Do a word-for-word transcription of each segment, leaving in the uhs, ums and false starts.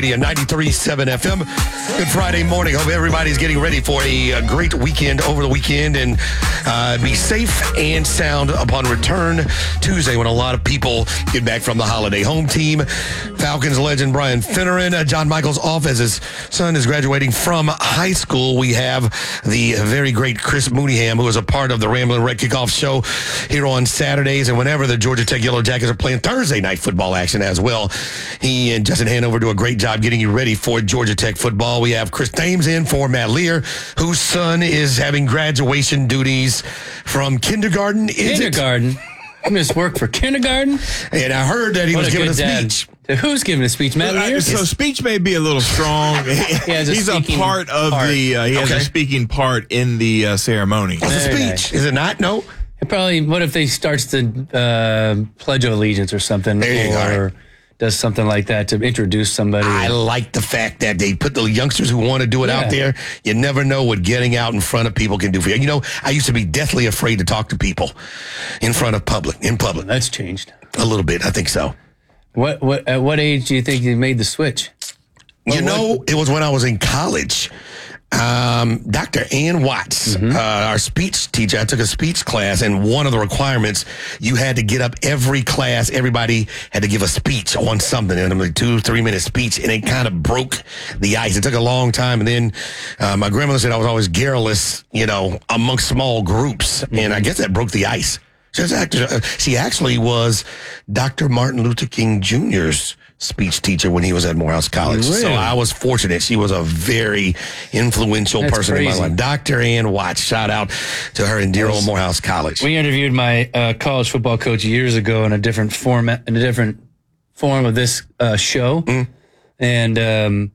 ninety-three point seven F M. Good Friday morning. Hope everybody's getting ready for a, a great weekend over the weekend and uh, be safe and sound upon return Tuesday when a lot of people get back from the holiday. Home team, Falcons legend Brian Finneran. Uh, John Michael's off as his son is graduating from high school. We have the very great Chris Mooneyham, who is a part of the Ramblin' Wreck Kickoff show here on Saturdays and whenever the Georgia Tech Yellow Jackets are playing Thursday night football action as well. He and Justin Hanover do a great job getting you ready for Georgia Tech football. We have Chris Thames in for Matt Lear, whose son is having graduation duties from kindergarten. Is kindergarten? I just work for kindergarten? And I heard that he what was a giving a dad. speech. Who's giving a speech? Matt Lear? So speech may be a little strong. he has a He's a part of part. the, uh, he has okay. a speaking part in the uh, ceremony. What's the speech? Nice. Is it not? No? It probably, what if they starts the uh, Pledge of Allegiance or something? There you or, go. Does something like that to introduce somebody. I like the fact that they put the youngsters who want to do it yeah. out there. You never know what getting out in front of people can do for you. You know, I used to be deathly afraid to talk to people in front of public, in public. That's changed. A little bit, I think so. What, what, at what age do you think you made the switch? You what, know, what? it was when I was in college. Um, Doctor Ann Watts, mm-hmm. uh, our speech teacher, I took a speech class, and one of the requirements, you had to get up every class. Everybody had to give a speech on something, and like two, three minute speech, and it kind of broke the ice. It took a long time, and then uh, my grandmother said I was always garrulous, you know, amongst small groups, mm-hmm. and I guess that broke the ice. She actually, she actually was Doctor Martin Luther King Junior's speech teacher when he was at Morehouse College. Really? So I was fortunate. She was a very influential That's person crazy. in my life. Doctor Ann Watts, shout out to her in dear old Morehouse College. We interviewed my uh, college football coach years ago in a different format, in a different form of this uh, show. Mm. And um,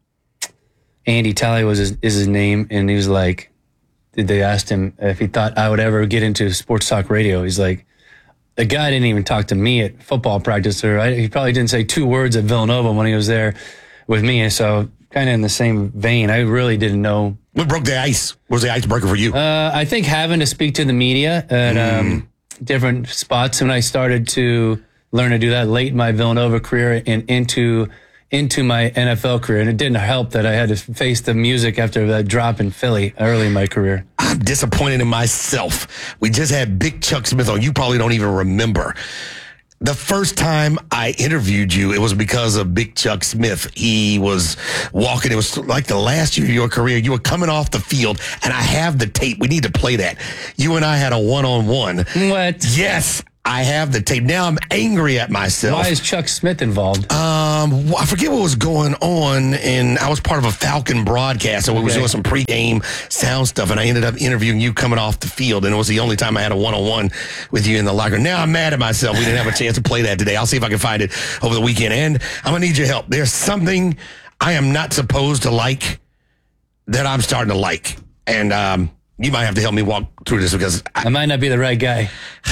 Andy Talley was his, is his name. And he was like, they asked him if he thought I would ever get into sports talk radio. He's like, the guy didn't even talk to me at football practice, or I, he probably didn't say two words at Villanova when he was there with me. And so, kind of in the same vein, I really didn't know. What broke the ice? What was the icebreaker for you? Uh, I think having to speak to the media at mm. um, different spots. When I started to learn to do that late in my Villanova career and into into my N F L career, and it didn't help that I had to face the music after that drop in Philly early in my career. I'm disappointed in myself. We just had Big Chuck Smith on. You probably don't even remember. The first time I interviewed you, it was because of Big Chuck Smith. He was walking. It was like the last year of your career. You were coming off the field, and I have the tape. We need to play that. You and I had a one-on-one. What? Yes. I have the tape. Now I'm angry at myself. Why is Chuck Smith involved? Um, I forget what was going on, and I was part of a Falcon broadcast, so we okay. was doing some pregame sound stuff, and I ended up interviewing you coming off the field, and it was the only time I had a one-on-one with you in the locker. Now I'm mad at myself. We didn't have a chance to play that today. I'll see if I can find it over the weekend, and I'm going to need your help. There's something I am not supposed to like that I'm starting to like, and um, you might have to help me walk through this because I, I might not be the right guy.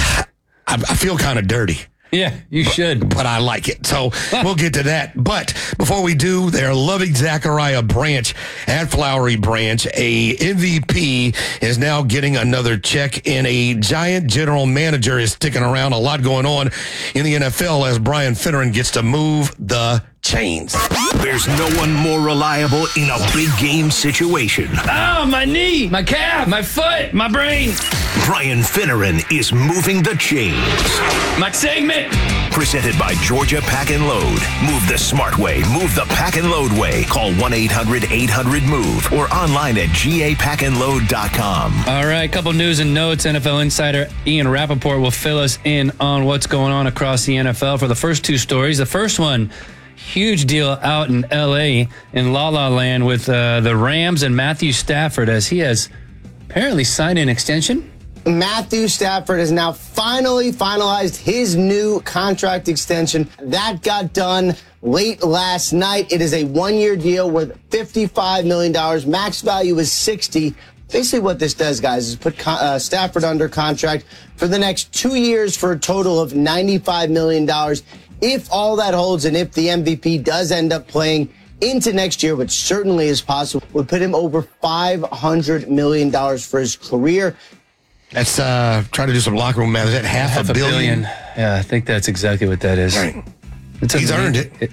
I, I feel kind of dirty. Yeah, you should. But I like it. So we'll get to that. But before we do, they're loving Zachariah Branch at Flowery Branch. A M V P is now getting another check, and a giant general manager is sticking around. A lot going on in the N F L as Brian Finneran gets to move the chains. There's no one more reliable in a big game situation. Oh, my knee, my calf, my foot, my brain. Brian Finneran is moving the chains. My segment. Presented by Georgia Pack and Load. Move the smart way. Move the Pack and Load way. Call one eight hundred eight hundred move or online at G A pack and load dot com. All right, couple news and notes. N F L insider Ian Rappaport will fill us in on what's going on across the N F L for the first two stories. The first one, huge deal out in L A in La La Land with uh, the Rams and Matthew Stafford, as he has apparently signed an extension. Matthew Stafford has now finally finalized his new contract extension. That got done late last night. It is a one-year deal worth fifty-five million dollars. Max value is sixty. Basically what this does, guys, is put uh, Stafford under contract for the next two years for a total of ninety-five million dollars. If all that holds and if the M V P does end up playing into next year, which certainly is possible, would put him over five hundred million dollars for his career. That's uh, trying to do some locker room math. Is that half, half a, a billion? billion? Yeah, I think that's exactly what that is. Right. It's He's a, earned it. it.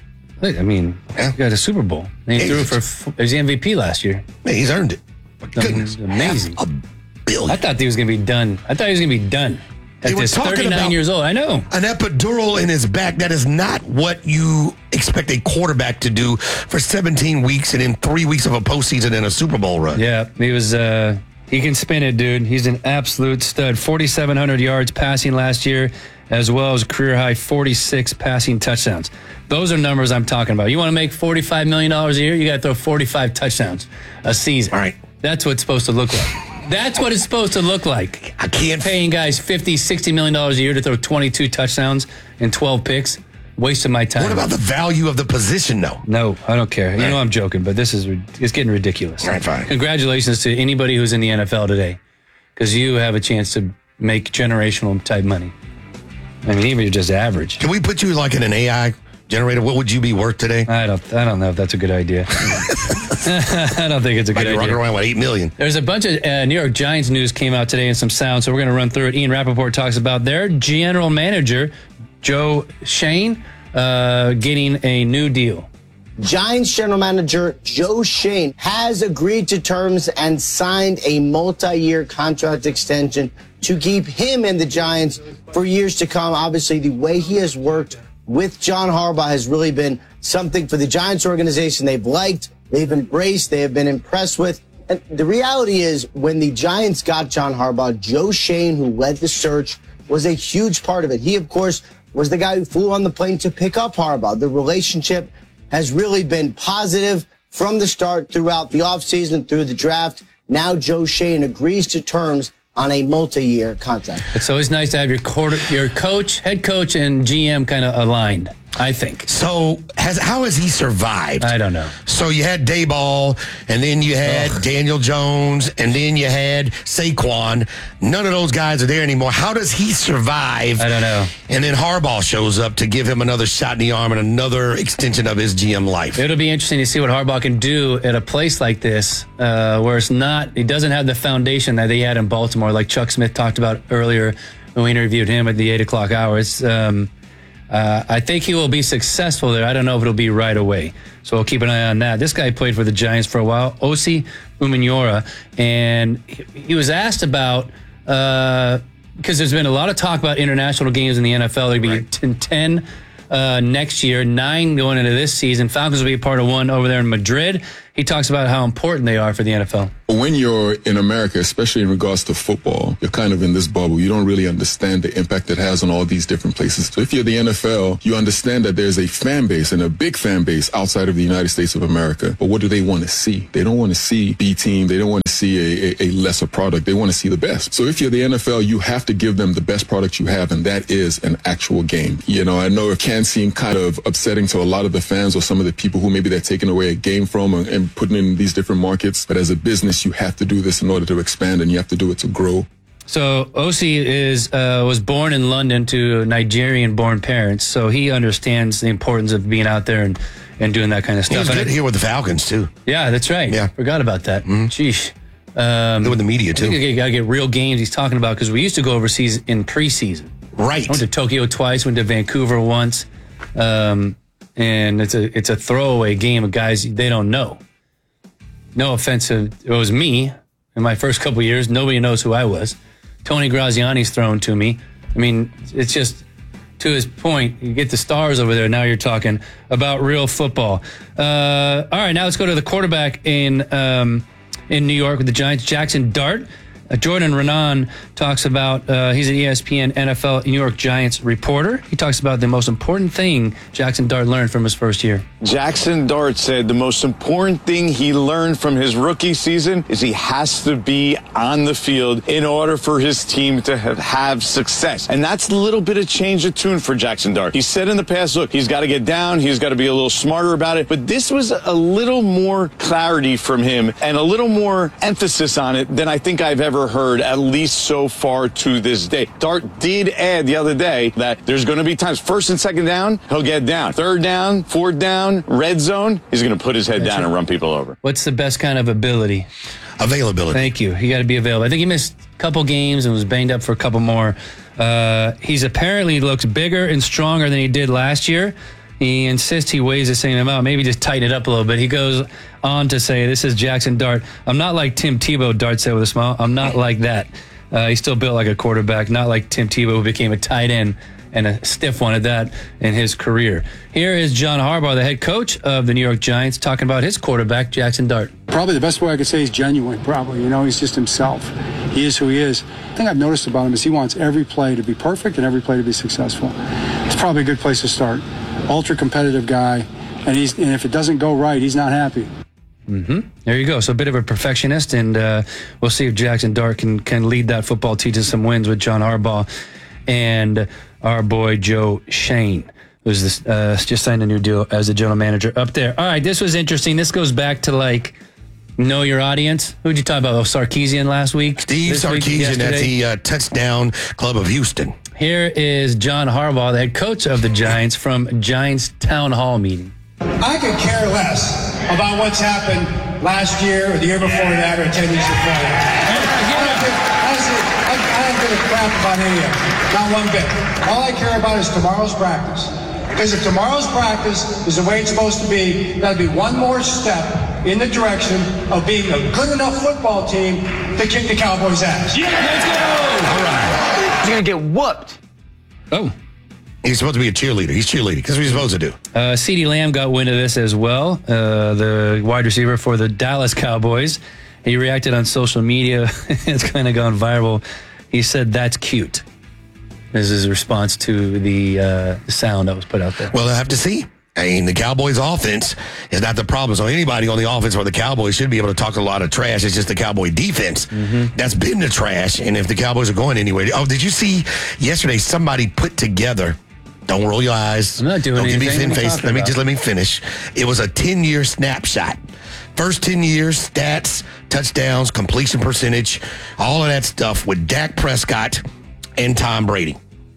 Look, I mean, Yeah. he got a Super Bowl. And he Yeah, threw he's- for, f- he was the M V P last year. Man, he's earned it. My goodness. amazing. Half a billion. I thought he was going to be done. I thought he was going to be done They at were this talking thirty-nine about- years old. I know. An epidural in his back. That is not what you expect a quarterback to do for seventeen weeks and in three weeks of a postseason and a Super Bowl run. Yeah, he was. Uh, he can spin it, dude. He's an absolute stud. forty-seven hundred yards passing last year, as well as career high forty-six passing touchdowns. Those are numbers I'm talking about. You want to make forty-five million dollars a year, you got to throw forty-five touchdowns a season. All right. That's what it's supposed to look like. That's what it's supposed to look like. I can't. Paying guys fifty, sixty million dollars a year to throw twenty-two touchdowns and twelve picks. Waste of my time. What about the value of the position, though? No, I don't care. You Right. know I'm joking, but this is it's getting ridiculous. All right, fine. Congratulations to anybody who's in the N F L today, because you have a chance to make generational type money. I mean, even if you're just average. Can we put you like in an A I generator? What would you be worth today? I don't. I don't know if that's a good idea. I don't think it's a Might good be rocking idea. around with eight million. There's a bunch of uh, New York Giants news came out today and some sound, so we're going to run through it. Ian Rappaport talks about their general manager, Joe Shane, uh, getting a new deal. Giants general manager Joe Shane has agreed to terms and signed a multi-year contract extension to keep him in the Giants for years to come. Obviously, the way he has worked with John Harbaugh has really been something for the Giants organization they've liked, they've embraced, they have been impressed with. And the reality is, when the Giants got John Harbaugh, Joe Shane, who led the search, was a huge part of it. He, of course, was the guy who flew on the plane to pick up Harbaugh. The relationship has really been positive from the start throughout the offseason, through the draft. Now Joe Shane agrees to terms on a multi-year contract. It's always nice to have your quarter, your coach, head coach, and G M kind of aligned, I think. So, has how has he survived? I don't know. So you had Dayball, and then you had Ugh. Daniel Jones, and then you had Saquon. None of those guys are there anymore. How does he survive? I don't know. And then Harbaugh shows up to give him another shot in the arm and another extension of his G M life. It'll be interesting to see what Harbaugh can do at a place like this, uh, where it's not, he doesn't have the foundation that he had in Baltimore, like Chuck Smith talked about earlier when we interviewed him at the eight o'clock hour. It's, um, uh, I think he will be successful there. I don't know if it'll be right away. So we'll keep an eye on that. This guy played for the Giants for a while, Osi Umenyiora, and he, he was asked about, uh, because there's been a lot of talk about international games in the N F L. There'll be Right. ten, ten uh, next year, nine going into this season. Falcons will be a part of one over there in Madrid. He talks about how important they are for the N F L. When you're in America, especially in regards to football, you're kind of in this bubble. You don't really understand the impact it has on all these different places. So if you're the N F L, you understand that there's a fan base and a big fan base outside of the United States of America. But what do they want to see? They don't want to see B team. They don't want to see a, a, a lesser product. They want to see the best. So if you're the N F L, you have to give them the best product you have, and that is an actual game. You know, I know it can seem kind of upsetting to a lot of the fans or some of the people who maybe they're taking away a game from and, and putting in these different markets. But as a business, you have to do this in order to expand, and you have to do it to grow. So Osi is uh, was born in London to Nigerian-born parents, so he understands the importance of being out there and, and doing that kind of He stuff. was And good I- here with the Falcons, too. yeah, that's right. Yeah. Forgot about that. Sheesh. Um, Good with the media, I think too. you got to get real games he's talking about, because we used to go overseas in preseason. Right. I went to Tokyo twice, went to Vancouver once, um, and it's a it's a throwaway game of guys they don't know. No offense, to, it was me in my first couple of years. Nobody knows who I was. Tony Graziani's thrown to me. I mean, it's just, to his point, you get the stars over there. Now you're talking about real football. Uh, all right, now let's go to the quarterback in um, in New York with the Giants, Jackson Dart. Uh, Jordan Renan talks about, uh, he's an E S P N N F L New York Giants reporter. He talks about the most important thing Jackson Dart learned from his first year. Jackson Dart said the most important thing he learned from his rookie season is he has to be on the field in order for his team to have, have success. And that's a little bit of change of tune for Jackson Dart. He said in the past, look, he's got to get down. He's got to be a little smarter about it. But this was a little more clarity from him and a little more emphasis on it than I think I've ever heard, at least so far to this day. Dart did add the other day that there's going to be times, first and second down, he'll get down. Third down, fourth down, red zone, he's going to put his head down and run people over. What's the best kind of ability? Availability. Thank you. You got to be available. I think he missed a couple games and was banged up for a couple more. Uh, he's apparently looks bigger and stronger than he did last year. He insists he weighs the same amount. Maybe just tighten it up a little bit. He goes on to say, this is Jackson Dart. I'm not like Tim Tebow, Dart said with a smile. I'm not like that. Uh, he's still built like a quarterback, not like Tim Tebow, who became a tight end and a stiff one at that in his career. Here is John Harbaugh, the head coach of the New York Giants, talking about his quarterback, Jackson Dart. Probably the best way I could say he's genuine, probably. You know, he's just himself. He is who he is. The thing I've noticed about him is he wants every play to be perfect and every play to be successful. It's probably a good place to start. Ultra competitive guy, and he's and if it doesn't go right, he's not happy. Mm-hmm. There you go. So a bit of a perfectionist, and uh, we'll see if Jackson Dart can, can lead that football team to some wins with John Harbaugh and our boy Joe Shane, who's this, uh, just signed a new deal as a general manager up there. All right, this was interesting. This goes back to, like, know your audience. Who'd you talk about? Oh, Sarkisian last week? Steve This week, Sarkisian at yesterday? the uh, Touchdown Club of Houston. Here is John Harbaugh, the head coach of the Giants, from Giants Town Hall meeting. I could care less about what's happened last year or the year before that or ten years before that. I don't give, honestly, I, I don't give a crap about any of it. Not one bit. All I care about is tomorrow's practice. Because if tomorrow's practice is the way it's supposed to be, that'll be one more step in the direction of being a good enough football team to kick the Cowboys' ass. Yeah, let's go! All right. He's going to get whooped. Oh. He's supposed to be a cheerleader. He's cheerleading. That's what he's supposed to do. Uh, CeeDee Lamb got wind of this as well, uh, the wide receiver for the Dallas Cowboys. He reacted on social media. It's kind of gone viral. He said, "That's cute." This is his response to the uh, sound that was put out there. Well, I have to see. I mean, the Cowboys' offense is not the problem. So anybody on the offense or the Cowboys should be able to talk a lot of trash. It's just the Cowboy defense Mm-hmm. that's been the trash. And if the Cowboys are going anywhere, oh, did you see yesterday somebody put together? Don't roll your eyes. I'm not doing Don't give me anything. thin What are you face. talking Let me about? just let me finish. It was a ten-year snapshot. First ten years, stats, touchdowns, completion percentage, all of that stuff with Dak Prescott and Tom Brady.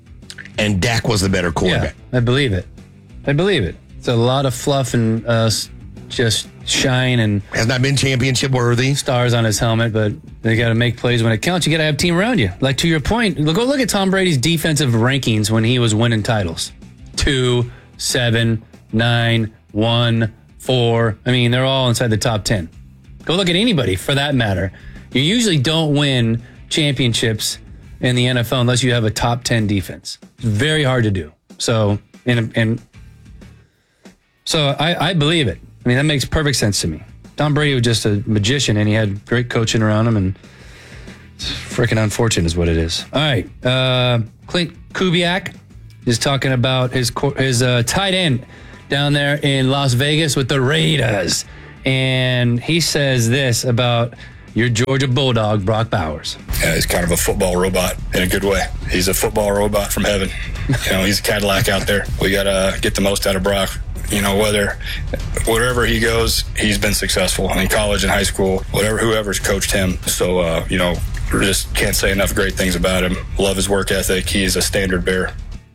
And Dak was the better quarterback. Yeah, I believe it. I believe it. It's a lot of fluff and uh, s- just shine and Has not been championship worthy. stars on his helmet, but they got to make plays when it counts. You got to have a team around you. Like, to your point, look, go look at Tom Brady's defensive rankings when he was winning titles. Two, seven, nine, one, four. I mean, they're all inside the top ten. Go look at anybody for that matter. You usually don't win championships in the N F L unless you have a top ten defense. It's very hard to do. So, and, and so I, I believe it. I mean, that makes perfect sense to me. Tom Brady was just a magician, and he had great coaching around him, and it's freaking unfortunate is what it is. All right. Uh, Clint Kubiak is talking about his co- his uh, tight end down there in Las Vegas with the Raiders. And he says this about your Georgia Bulldog, Brock Bowers. Yeah, he's kind of a football robot in a good way. He's a football robot from heaven. You know, he's a Cadillac out there. We got to get the most out of Brock. You know, whether, wherever he goes, he's been successful in college and high school, whatever, whoever's coached him. So, uh, you know, we just can't say enough great things about him. Love his work ethic. He is a standard bearer.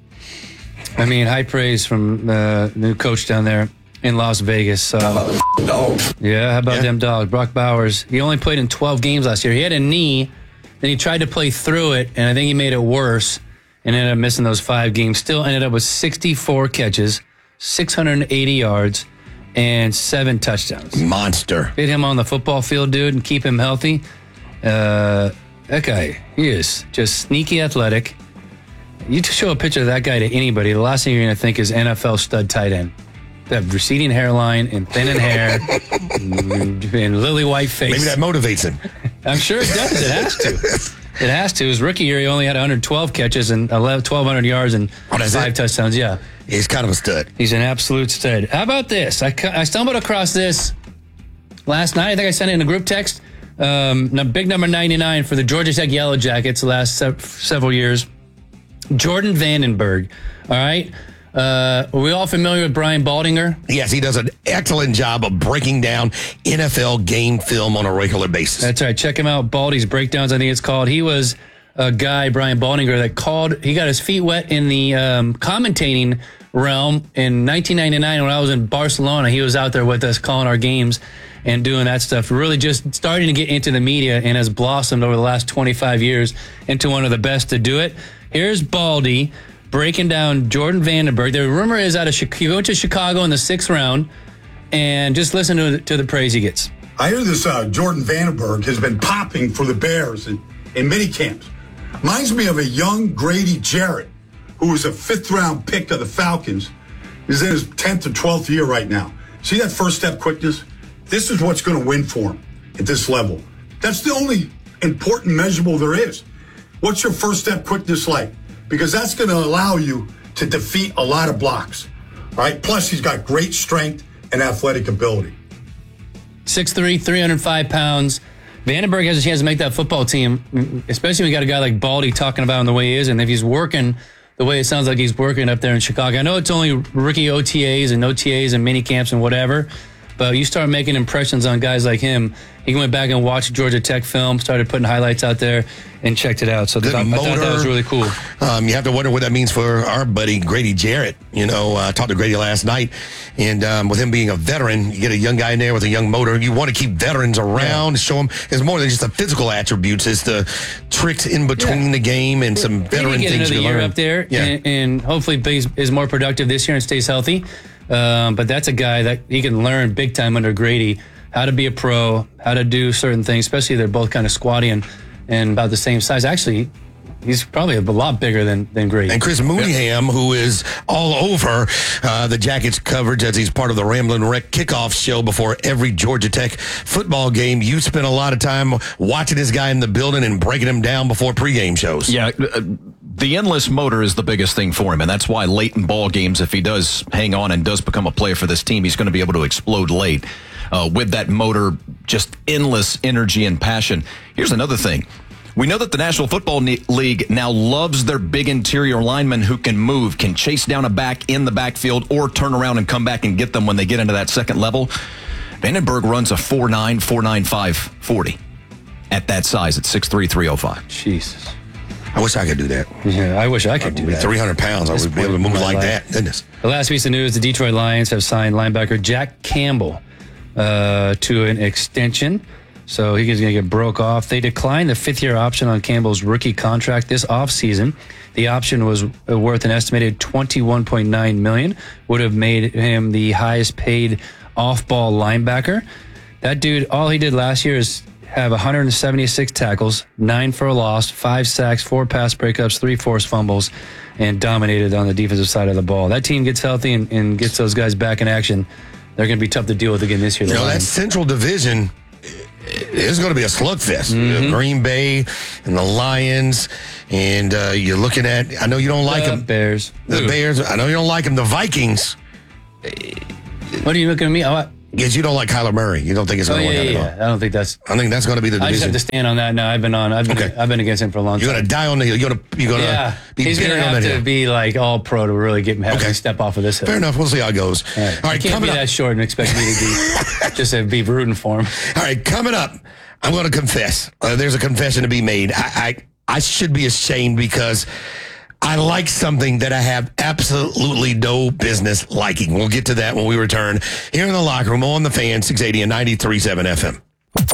I mean, high praise from uh, the new coach down there in Las Vegas. Uh, How about the dogs? Yeah, how about Yeah. them dogs? Brock Bowers, he only played in twelve games last year. He had a knee, then he tried to play through it, and I think he made it worse and ended up missing those five games. Still ended up with sixty-four catches, six hundred eighty yards, and seven touchdowns. Monster. Get him on the football field, dude, and keep him healthy. Uh, that guy, he is just sneaky athletic. You show a picture of that guy to anybody, the last thing you're going to think is N F L stud tight end. That receding hairline and thinning hair and, and lily white face. Maybe that motivates him. I'm sure it does. It has to. It has to. His rookie year, he only had one hundred twelve catches and twelve hundred yards and Oh, that's five it? touchdowns. Yeah. He's kind of a stud. He's an absolute stud. How about this? I, cu- I stumbled across this last night. I think I sent it in a group text. Um, num- big number ninety-nine for the Georgia Tech Yellow Jackets the last se- several years. Jordan Vandenberg. All right. Uh, are we all familiar with Brian Baldinger? Yes, he does an excellent job of breaking down N F L game film on a regular basis. That's right. Check him out. Baldy's Breakdowns, I think it's called. He was a guy, Brian Baldinger, that called, he got his feet wet in the um, commentating realm in nineteen ninety-nine when I was in Barcelona. He was out there with us calling our games and doing that stuff. Really just starting to get into the media and has blossomed over the last twenty-five years into one of the best to do it. Here's Baldy breaking down Jordan Vandenberg. The rumor is out of Chicago, he went to Chicago in the sixth round, and just listen to, to the praise he gets. I hear this uh, Jordan Vandenberg has been popping for the Bears in, in mini camps. Reminds me of a young Grady Jarrett, who was a fifth-round pick of the Falcons. He's in his tenth or twelfth year right now. See that first-step quickness? This is what's going to win for him at this level. That's the only important measurable there is. What's your first-step quickness like? Because that's going to allow you to defeat a lot of blocks. All right? Plus, he's got great strength and athletic ability. six three, three hundred five pounds. Vandenberg has a chance to make that football team, especially when you got a guy like Baldy talking about him the way he is, and if he's working the way it sounds like he's working up there in Chicago. I know it's only rookie O T As and O T As and mini camps and whatever, but you start making impressions on guys like him. He went back and watched Georgia Tech film, started putting highlights out there, and checked it out. So I thought, I thought that was really cool. Um, you have to wonder what that means for our buddy Grady Jarrett. You know, I uh, talked to Grady last night, and um, with him being a veteran, you get a young guy in there with a young motor. You want to keep veterans around, yeah. show them it's more than just the physical attributes. It's the tricks in between yeah. the game and some veteran get things another you year learn. up there, yeah. and, and hopefully is, is more productive this year and stays healthy. Um, but that's a guy that he can learn big time under Grady. How to be a pro, how to do certain things, especially they're both kind of squatty and, and about the same size. Actually, he's probably a lot bigger than, than Grady. And Chris Mooneyham, yeah. who is all over uh, the Jackets coverage as he's part of the Ramblin' Wreck kickoff show before every Georgia Tech football game. You spent a lot of time watching this guy in the building and breaking him down before pregame shows. Yeah, uh, the endless motor is the biggest thing for him, and that's why late in ball games, if he does hang on and does become a player for this team, he's going to be able to explode late. Uh, with that motor, just endless energy and passion. Here's another thing. We know that the National Football League now loves their big interior linemen who can move, can chase down a back in the backfield, or turn around and come back and get them when they get into that second level. Vandenberg runs a four nine, four nine five forty at that size at six three, three oh five. Jesus. I wish I could do that. Yeah, I wish I could do that. three hundred pounds, I would be able to move like that. Goodness. The last piece of news, the Detroit Lions have signed linebacker Jack Campbell uh, to an extension. So he's going to get broke off. They declined the fifth-year option on Campbell's rookie contract this offseason. The option was worth an estimated twenty-one point nine million dollars, would have made him the highest-paid off-ball linebacker. That dude, all he did last year is have one hundred seventy-six tackles, nine for a loss, five sacks, four pass breakups, three forced fumbles, and dominated on the defensive side of the ball. That team gets healthy and, and gets those guys back in action. They're going to be tough to deal with again this year. You know, that Central Division is going to be a slugfest. Mm-hmm. Green Bay and the Lions, and uh, you're looking at, I know you don't like the them. Bears. The Ooh. Bears, I know you don't like them. The Vikings. What are you looking at me? Oh, Because you don't like Kyler Murray. You don't think it's oh, going to yeah, work out yeah, at all. I don't think that's. I think that's going to be the division. I just have to stand on that. No, I've been on. I've been. Okay. I've been against him for a long time. You're going to die on the hill. You're going to. You're going to. Yeah, be he's going to have to hill. be like all pro to really get him have Okay. to step off of this hill. Fair enough. We'll see how it goes. All right, All right, you can't be coming up. that short and expect me to be just to be rooting for him. All right, coming up, I'm going to confess. Uh, there's a confession to be made. I, I I should be ashamed because I like something that I have absolutely no business liking. We'll get to that when we return here in the locker room on the Fan, six eighty and ninety-three point seven F M.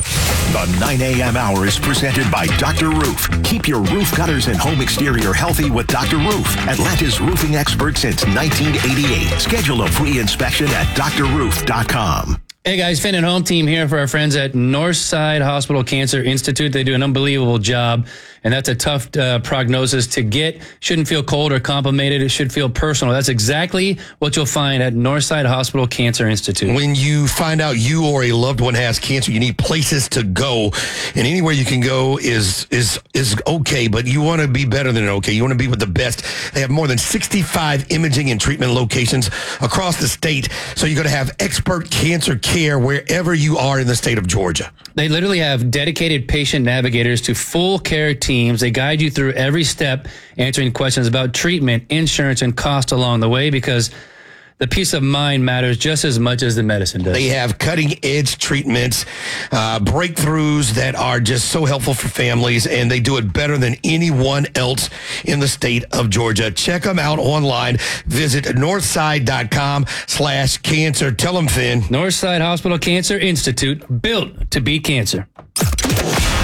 The nine a.m. hour is presented by Doctor Roof. Keep your roof gutters and home exterior healthy with Doctor Roof, Atlanta's roofing expert since nineteen eighty-eight. Schedule a free inspection at D R roof dot com. Hey guys, Finn and Home Team here for our friends at Northside Hospital Cancer Institute. They do an unbelievable job, and that's a tough uh, prognosis to get. Shouldn't feel cold or complicated. It should feel personal. That's exactly what you'll find at Northside Hospital Cancer Institute. When you find out you or a loved one has cancer, you need places to go, and anywhere you can go is is is okay, but you want to be better than okay. You want to be with the best. They have more than sixty-five imaging and treatment locations across the state, so you're going to have expert cancer care care wherever you are in the state of Georgia. They literally have dedicated patient navigators to full care teams. They guide you through every step, answering questions about treatment, insurance, and cost along the way, because the peace of mind matters just as much as the medicine does. They have cutting-edge treatments, uh, breakthroughs that are just so helpful for families, and they do it better than anyone else in the state of Georgia. Check them out online. Visit northside.com slash cancer. Tell them, Finn. Northside Hospital Cancer Institute, built to beat cancer.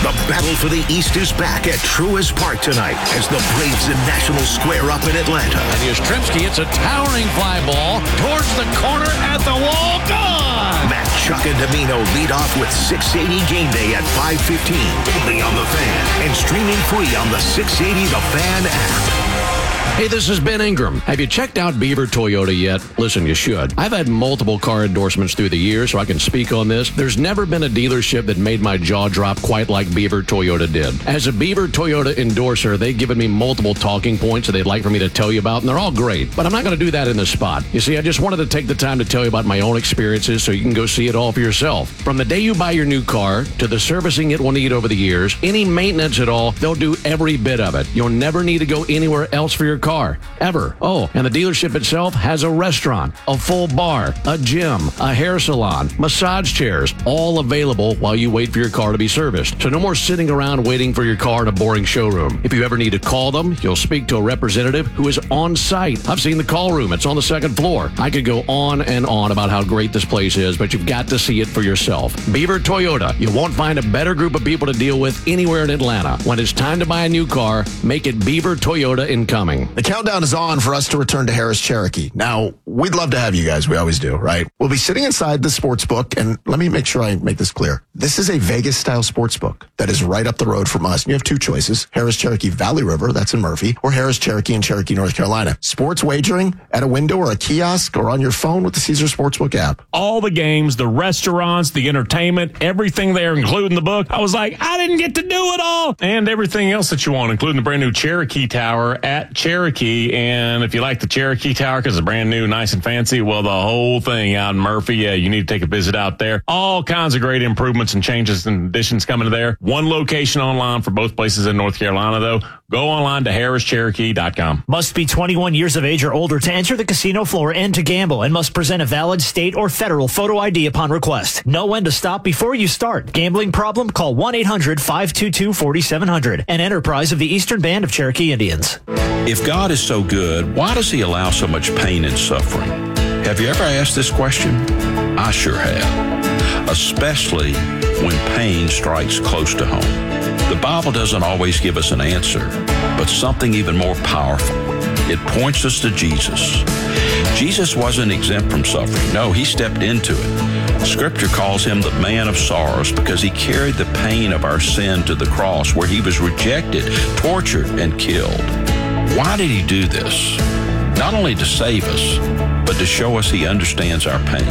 The battle for the East is back at Truist Park tonight as the Braves and Nationals square up in Atlanta. And Yastrzemski, it's a towering fly ball towards the corner at the wall. Gone! Matt Chuck and Domino lead off with six eighty Game Day at five fifteen, only on The Fan, and streaming free on the six eighty The Fan app. Hey, this is Ben Ingram. Have you checked out Beaver Toyota yet? Listen, you should. I've had multiple car endorsements through the years, so I can speak on this. There's never been a dealership that made my jaw drop quite like Beaver Toyota did. As a Beaver Toyota endorser, they've given me multiple talking points that they'd like for me to tell you about, and they're all great. But I'm not going to do that in this spot. You see, I just wanted to take the time to tell you about my own experiences so you can go see it all for yourself. From the day you buy your new car to the servicing it will need over the years, any maintenance at all, they'll do every bit of it. You'll never need to go anywhere else for your car. Ever. Oh, and the dealership itself has a restaurant, a full bar, a gym, a hair salon, massage chairs, all available while you wait for your car to be serviced. So no more sitting around waiting for your car in a boring showroom. If you ever need to call them, you'll speak to a representative who is on site. I've seen the call room. It's on the second floor. I could go on and on about how great this place is, but you've got to see it for yourself. Beaver Toyota. You won't find a better group of people to deal with anywhere in Atlanta. When it's time to buy a new car, make it Beaver Toyota incoming. The countdown is on for us to return to Harris Cherokee. Now, we'd love to have you guys. We always do, right? We'll be sitting inside the sports book, and let me make sure I make this clear. This is a Vegas-style sports book that is right up the road from us. And you have two choices, Harris Cherokee Valley River, that's in Murphy, or Harris Cherokee in Cherokee, North Carolina. Sports wagering at a window or a kiosk or on your phone with the Caesar Sportsbook app. All the games, the restaurants, the entertainment, everything there, including the book. I was like, I didn't get to do it all. And everything else that you want, including the brand new Cherokee Tower at Cherokee. And if you like the Cherokee Tower because it's brand new, nice and fancy, well, the whole thing out in Murphy, yeah, you need to take a visit out there. All kinds of great improvements and changes and additions coming to there. One location online for both places in North Carolina, though. Go online to harris cherokee dot com. Must be twenty-one years of age or older to enter the casino floor and to gamble, and must present a valid state or federal photo I D upon request. Know when to stop before you start. Gambling problem? Call one eight hundred five two two four seven zero zero. An enterprise of the Eastern Band of Cherokee Indians. If God is so good, why does he allow so much pain and suffering? Have you ever asked this question? I sure have, especially when pain strikes close to home. The Bible doesn't always give us an answer, but something even more powerful. It points us to Jesus. Jesus wasn't exempt from suffering. No, he stepped into it. Scripture calls him the man of sorrows because he carried the pain of our sin to the cross where he was rejected, tortured, and killed. Why did he do this? Not only to save us, but to show us he understands our pain.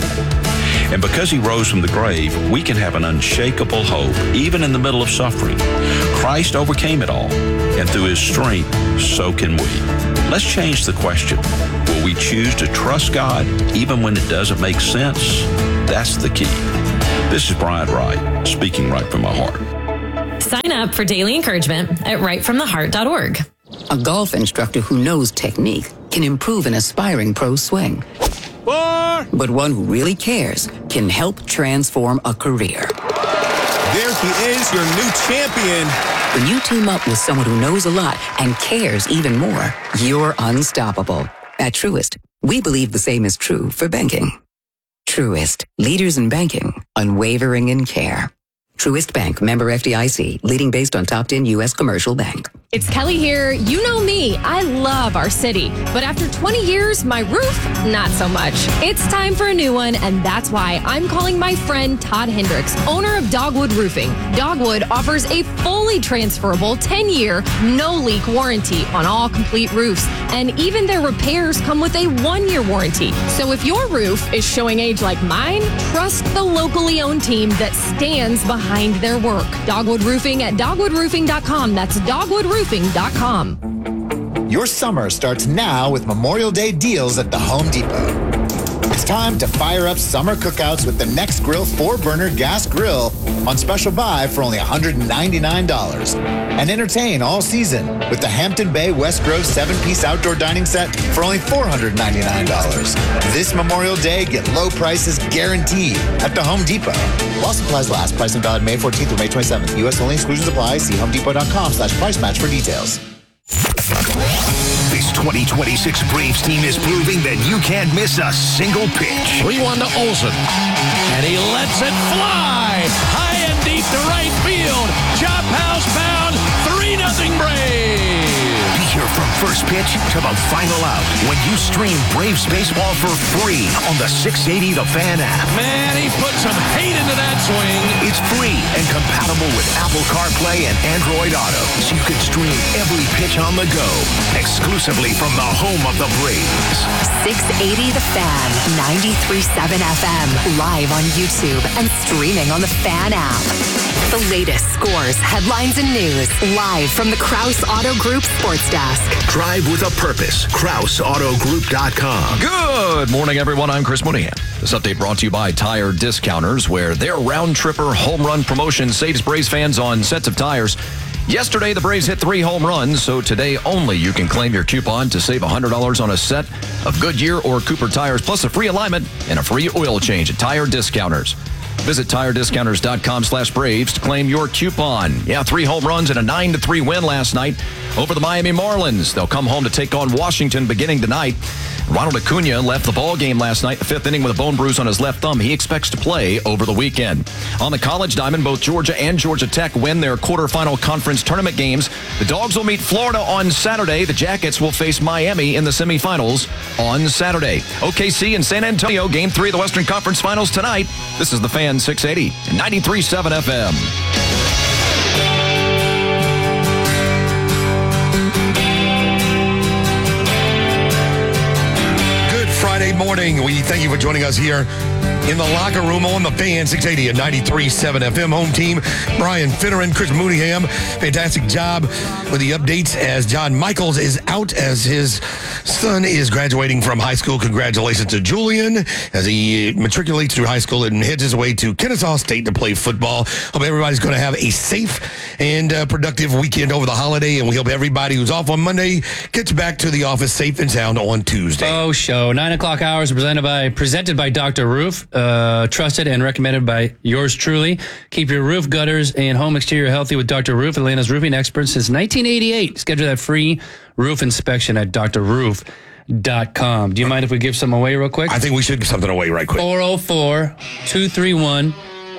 And because he rose from the grave, we can have an unshakable hope, even in the middle of suffering. Christ overcame it all, and through his strength, so can we. Let's change the question. Will we choose to trust God, even when it doesn't make sense? That's the key. This is Brian Wright, speaking right from my heart. Sign up for daily encouragement at right from the heart dot org. A golf instructor who knows technique can improve an aspiring pro's swing. Four. But one who really cares can help transform a career. There he is, your new champion. When you team up with someone who knows a lot and cares even more, you're unstoppable. At Truist, we believe the same is true for banking. Truist, leaders in banking, unwavering in care. Truist Bank, member F D I C, leading based on top ten U S commercial bank. It's Kelly here. You know me. I love our city. But after twenty years, my roof, not so much. It's time for a new one, and that's why I'm calling my friend Todd Hendricks, owner of Dogwood Roofing. Dogwood offers a fully transferable ten-year, no-leak warranty on all complete roofs, and even their repairs come with a one-year warranty. So if your roof is showing age like mine, trust the locally owned team that stands behind their work. Dogwood Roofing at dogwood roofing dot com. That's dogwood roofing dot com. Your summer starts now with Memorial Day deals at the Home Depot. It's time to fire up summer cookouts with the Nextgrill four-burner gas grill on special buy for only one hundred ninety-nine dollars. And entertain all season with the Hampton Bay West Grove seven-piece outdoor dining set for only four hundred ninety-nine dollars. This Memorial Day, get low prices guaranteed at the Home Depot. While supplies last, price and valid May fourteenth through May twenty-seventh. U S only, exclusions apply. See homedepot dot com slash price match for details. This twenty twenty-six Braves team is proving that you can't miss a single pitch. three one to Olsen, and he lets it fly high and deep to right field. Chop From first pitch to the final out, when you stream Braves baseball for free on the six eighty The Fan app. Man, he put some hate into that swing. It's free and compatible with Apple CarPlay and Android Auto, so you can stream every pitch on the go, exclusively from the home of the Braves. six eighty The Fan, ninety-three point seven F M, live on YouTube and streaming on the Fan app. The latest scores, headlines, and news, live from the Krause Auto Group Sports Desk. Drive with a purpose. Krause Auto Group dot com. Good morning, everyone. I'm Chris Mooneyham. This update brought to you by Tire Discounters, where their round tripper home run promotion saves Braves fans on sets of tires. Yesterday, the Braves hit three home runs, so today only you can claim your coupon to save one hundred dollars on a set of Goodyear or Cooper tires, plus a free alignment and a free oil change at Tire Discounters. Visit tire discounters dot com slash Braves to claim your coupon. Yeah, three home runs and a nine to three win last night over the Miami Marlins. They'll come home to take on Washington beginning tonight. Ronald Acuna left the ball game last night, the fifth inning, with a bone bruise on his left thumb. He expects to play over the weekend. On the college diamond, both Georgia and Georgia Tech win their quarterfinal conference tournament games. The Dogs will meet Florida on Saturday. The Jackets will face Miami in the semifinals on Saturday. O K C and San Antonio, game three of the Western Conference Finals tonight. This is the Fan six eighty and ninety-three point seven F M. Friday morning. We thank you for joining us here in the locker room on the Fan six eighty and ninety-three point seven F M. Home team, Brian Finneran, Chris Mooneyham. Fantastic job with the updates as John Michaels is out as his son is graduating from high school. Congratulations to Julian as he matriculates through high school and heads his way to Kennesaw State to play football. Hope everybody's going to have a safe and uh, productive weekend over the holiday, and we hope everybody who's off on Monday gets back to the office safe and sound on Tuesday. Oh, show. Nine o'clock hours presented by presented by Doctor Roof. Uh, trusted and recommended by yours truly. Keep your roof, gutters, and home exterior healthy with Doctor Roof, Atlanta's roofing expert since nineteen eighty-eight. Schedule that free roof inspection at D R roof dot com. Do you mind if we give some away real quick? I think we should give something away right quick. four oh four, two three one,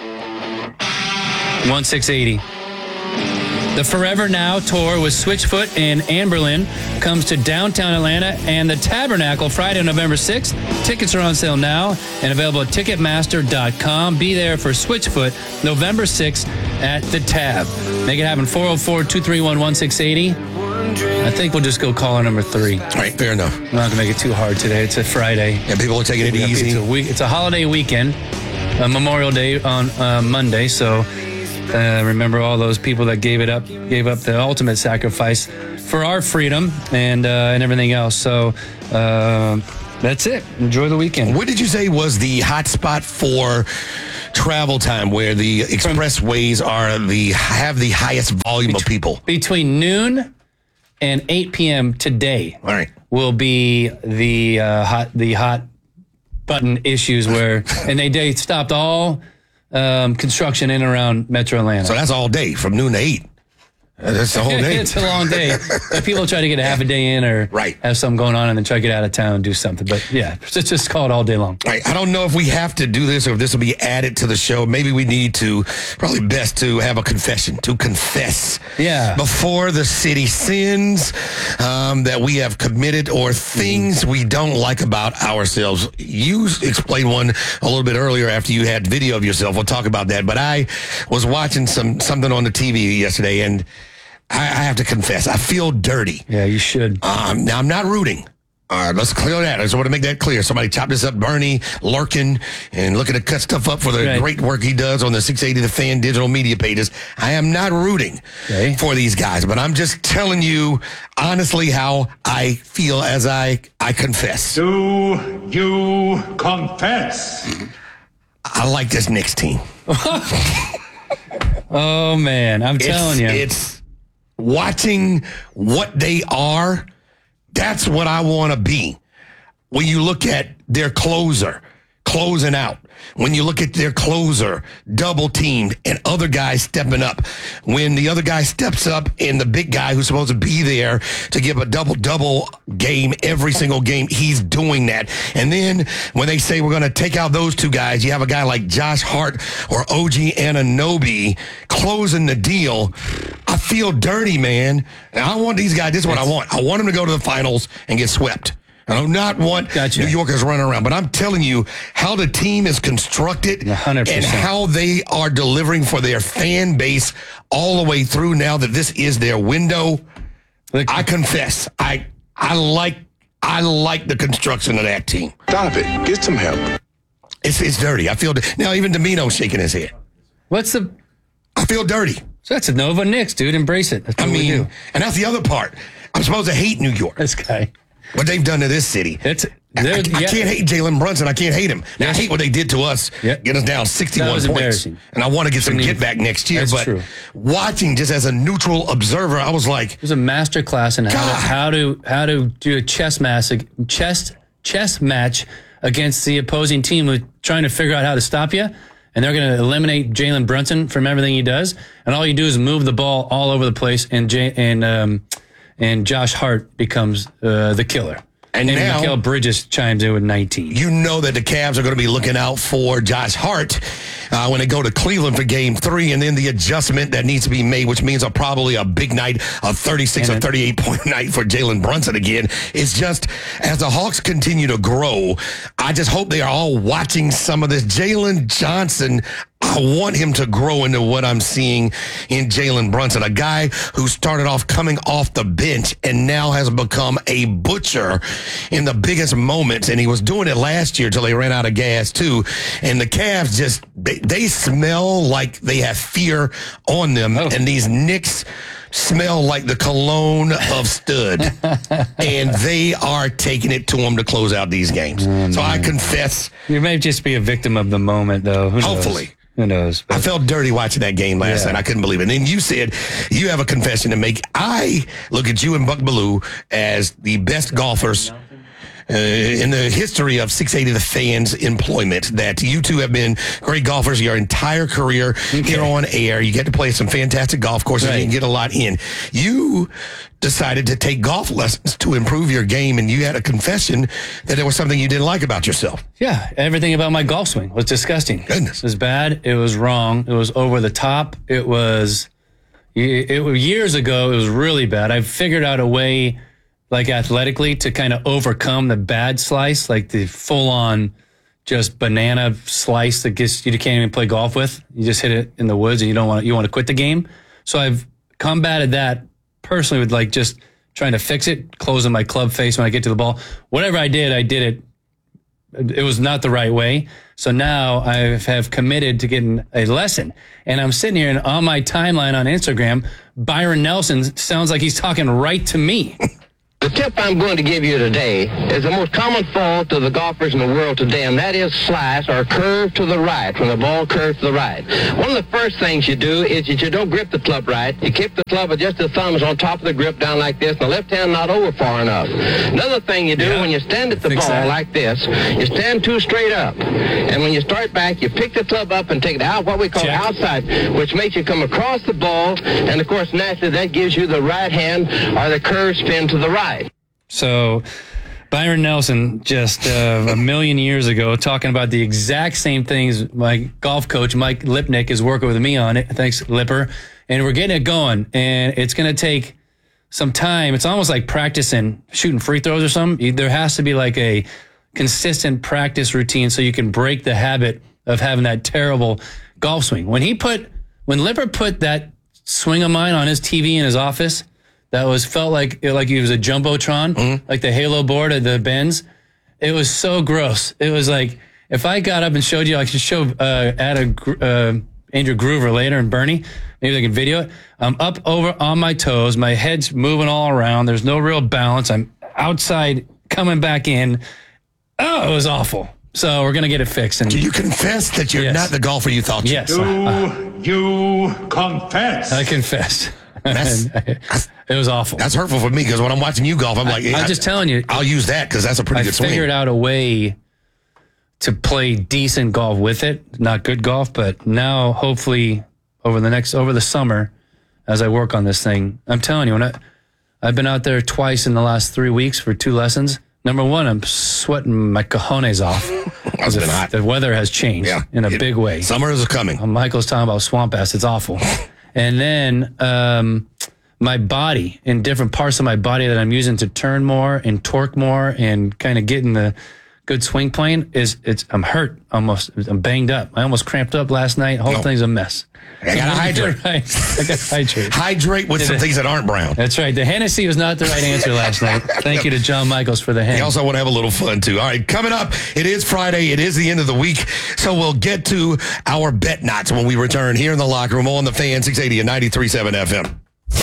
one six eight oh. The Forever Now tour with Switchfoot and Amberlin comes to downtown Atlanta and the Tabernacle Friday, November sixth. Tickets are on sale now and available at ticketmaster dot com. Be there for Switchfoot November sixth at the Tab. Make it happen. four oh four, two three one, one six eight oh. I think we'll just go caller number three. All right, fair enough. I'm not going to make it too hard today. It's a Friday. Yeah, people are taking it easy. It's a, week, it's a holiday weekend, a Memorial Day on uh, Monday, so... Uh, remember all those people that gave it up, gave up the ultimate sacrifice for our freedom and uh, and everything else. So uh, that's it. Enjoy the weekend. What did you say was the hot spot for travel time, where the expressways are the have the highest volume of people? Between noon and eight p.m. today. All right, will be the uh, hot the hot button issues where and they they stopped all. Um, construction in and around Metro Atlanta. So that's all day from noon to eight. That's the whole day. It's a long day. But people try to get a half a day in or right. have something going on and then try to get out of town and do something. But yeah, just, just call it all day long. All right. I don't know if we have to do this or if this will be added to the show. Maybe we need to, probably best to have a confession, to confess. Yeah. Before the city sins um, that we have committed or things we don't like about ourselves. You explained one a little bit earlier after you had video of yourself. We'll talk about that. But I was watching some something on the T V yesterday, and I have to confess, I feel dirty. Yeah, you should. Um, now, I'm not rooting. All right, let's clear that. I just want to make that clear. Somebody chop this up, Bernie Lurkin, and looking to cut stuff up for the right. great work he does on the six eighty The Fan digital media pages. I am not rooting okay. for these guys, but I'm just telling you honestly how I feel as I, I confess. Do you confess? I like this Knicks team. Oh, man, I'm it's, telling you. It's watching what they are. That's what I want to be. When you look at their closer, closing out. When you look at their closer, double teamed, and other guys stepping up. When the other guy steps up and the big guy who's supposed to be there to give a double-double game every single game, he's doing that. And then when they say we're going to take out those two guys, you have a guy like Josh Hart or O G Anunoby closing the deal. I feel dirty, man. And I want these guys, this is what I want. I want them to go to the finals and get swept. I do not want gotcha. New Yorkers running around, but I'm telling you how the team is constructed one hundred percent. And how they are delivering for their fan base all the way through now that this is their window. Look, I confess, I I like I like the construction of that team. Stop it. Get some help. It's it's dirty. I feel now even Domino's shaking his head. What's the? I feel dirty. So that's a Nova Knicks, dude. Embrace it. That's what I mean, we do. And that's the other part. I'm supposed to hate New York. This guy. What they've done to this city. It's, I, I, I yeah. can't hate Jalen Brunson. I can't hate him. Now, I hate what they did to us, yeah. get us down sixty-one points. And I want to get some get back next year. That's but true. Watching just as a neutral observer, I was like, it was a master class in how to, how to how to do a chess match, chess chess match against the opposing team who's trying to figure out how to stop you. And they're going to eliminate Jalen Brunson from everything he does. And all you do is move the ball all over the place. And J- and um, and Josh Hart becomes uh, the killer. And, and now, Mikal Bridges chimes in with nineteen. You know that the Cavs are going to be looking out for Josh Hart uh, when they go to Cleveland for game three, and then the adjustment that needs to be made, which means a, probably a big night, a thirty-six and or thirty-eight point night for Jalen Brunson again. It's just, as the Hawks continue to grow, I just hope they are all watching some of this. Jalen Johnson, I want him to grow into what I'm seeing in Jalen Brunson, a guy who started off coming off the bench and now has become a butcher in the biggest moments. And he was doing it last year till they ran out of gas too. And the Cavs just, they, they smell like they have fear on them. Oh. And these Knicks smell like the cologne of stud. And they are taking it to them to close out these games. Oh, so I confess. You may just be a victim of the moment, though. Who hopefully. Knows? Who knows? But I felt dirty watching that game last yeah. night. I couldn't believe it. And then you said you have a confession to make. I look at you and Buck Bellew as the best golfers uh, in the history of six eighty The Fan's employment. That you two have been great golfers your entire career okay. here on air. You get to play some fantastic golf courses right. and get a lot in. You decided to take golf lessons to improve your game, and you had a confession that there was something you didn't like about yourself. Yeah, everything about my golf swing was disgusting. Goodness. It was bad. It was wrong. It was over the top. It was, it, it was years ago, it was really bad. I figured out a way, like athletically, to kind of overcome the bad slice, like the full-on just banana slice that gets you can't even play golf with. You just hit it in the woods and you don't want you want to quit the game. So I've combated that personally with like just trying to fix it, closing my club face when I get to the ball. Whatever I did, I did it. It was not the right way. So now I have committed to getting a lesson. And I'm sitting here and on my timeline on Instagram, Byron Nelson sounds like he's talking right to me. The tip I'm going to give you today is the most common fault of the golfers in the world today, and that is slice or curve to the right, when the ball curves to the right. One of the first things you do is that you don't grip the club right. You keep the club with just the thumbs on top of the grip down like this, and the left hand not over far enough. Another thing you do yeah. when you stand at the ball that. like this, you stand too straight up. And when you start back, you pick the club up and take it out, what we call Check. outside, which makes you come across the ball, and of course, naturally, that gives you the right hand or the curve spin to the right. So Byron Nelson just uh, a million years ago talking about the exact same things my golf coach Mike Lipnick is working with me on it. Thanks, Lipper. And we're getting it going. And it's going to take some time. It's almost like practicing shooting free throws or something. There has to be like a consistent practice routine so you can break the habit of having that terrible golf swing. When he put, when Lipper put that swing of mine on his T V in his office, that was felt like like he was a jumbotron, mm-hmm. like the Halo board at the Benz. It was so gross. It was like if I got up and showed you, I could show uh, at a uh, Andrew Groover later and Bernie. Maybe they can video it. I'm up over on my toes. My head's moving all around. There's no real balance. I'm outside coming back in. Oh, it was awful. So we're gonna get it fixed. And do you confess that you're yes. not the golfer you thought you? Yes. Do uh, you confess? I confess. That's, it was awful. That's hurtful for me because when I'm watching you golf, I'm like, I, I'm I, just telling you. I'll use that because that's a pretty I good swing. I figured out a way to play decent golf with it, not good golf, but now hopefully over the next over the summer, as I work on this thing, I'm telling you, when I, I've been out there twice in the last three weeks for two lessons. Number one, I'm sweating my cojones off. It's been hot. The weather has changed yeah, in a it, big way. Summer is coming. Michael's talking about swamp ass. It's awful. And then um, my body in different parts of my body that I'm using to turn more and torque more and kind of getting the good swing plane is it's I'm hurt almost. I'm banged up. I almost cramped up last night. The whole No. thing's a mess. I gotta hydrate. Right. I gotta hydrate. Hydrate with some things that aren't brown. That's right. The Hennessy was not the right answer last night. Thank you to John Michaels for the hand. We also want to have a little fun, too. All right, coming up, it is Friday. It is the end of the week. So we'll get to our bet knots when we return here in the locker room on the Fan six eighty and ninety-three point seven F M.